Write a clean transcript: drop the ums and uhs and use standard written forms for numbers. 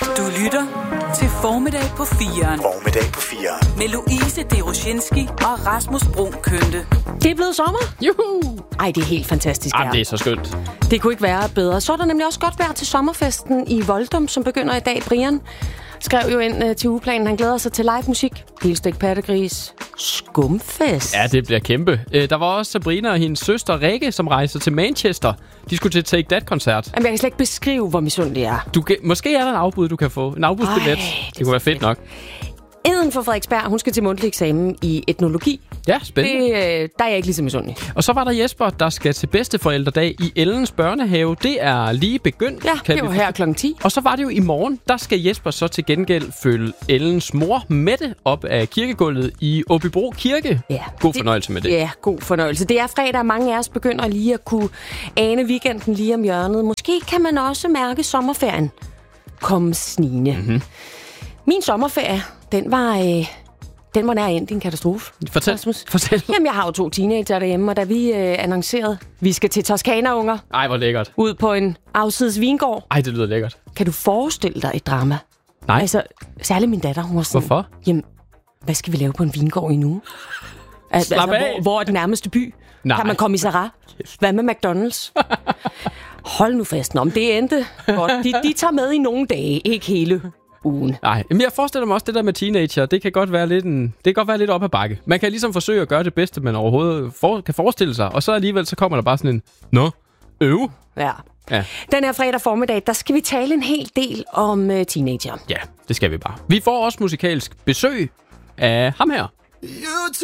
Du lytter til Formiddag på 4'eren. Formiddag på 4'eren. Med Louise Deroshinski og Rasmus Bruun Kønte. Det er blevet sommer. Juhu! Ej, det er helt fantastisk. Jamen, det er så skønt. Det kunne ikke være bedre. Så er der nemlig også godt vejr til sommerfesten i Voldum, som begynder i dag. Brian skrev jo ind til ugeplanen. Han glæder sig til live musik. Pilstik pattegris. Skumfest. Ja, det bliver kæmpe. Der var også Sabrina og hendes søster Rikke, som rejser til Manchester. De skulle til Take That-koncert. Jamen, jeg kan slet ikke beskrive, hvor misundelig jeg er. Måske er der en afbud, du kan få. En afbudsbillet. Det kunne være fedt nok. Eden for Frederiksberg, hun skal til mundtlig eksamen i etnologi. Ja, spændende. Der er jeg ikke lige så misundelig. Og så var der Jesper, der skal til bedsteforældredag i Ellens børnehave. Det er lige begyndt. Ja, det er jo her kl. 10. Og så var det jo i morgen. Der skal Jesper så til gengæld følge Ellens mor Mette op af kirkegulvet i Åbybro Kirke. Ja, god fornøjelse med det. Ja, god fornøjelse. Det er fredag, og mange af os begynder lige at kunne ane weekenden lige om hjørnet. Måske kan man også mærke sommerferien komme snigende. Mm-hmm. Min sommerferie, den var nær endt i en katastrofe. Fortæl. Jamen, jeg har jo 2 teenager derhjemme, og da vi annoncerede, vi skal til Toskana-unger. Ej, hvor lækkert. Ud på en afsides vingård. Ej, det lyder lækkert. Kan du forestille dig et drama? Nej. Altså, særligt min datter, hun var sådan... Hvorfor? Jamen, hvad skal vi lave på en vingård i nu? Slap af. Hvor er den nærmeste by? Nej. Kan man komme i Sarah? Hvad med McDonald's? Hold nu fast. Nå, men det endte godt. De tager med i nogle dage, ikke hele ugen. Nej, men jeg forestiller mig også det der med teenager. Det kan godt være lidt op ad bakke. Man kan ligesom forsøge at gøre det bedste, man overhovedet kan forestille sig. Og så alligevel så kommer der bare sådan en Ja. Ja. Den her fredag formiddag, der skal vi tale en hel del om teenager. Ja, det skal vi bare. Vi får også musikalsk besøg af ham her. You